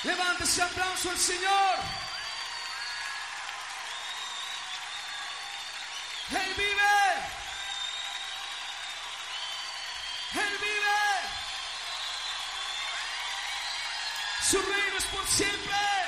Levante ese aplauso al Señor. Él vive. Él vive. Su reino es por siempre.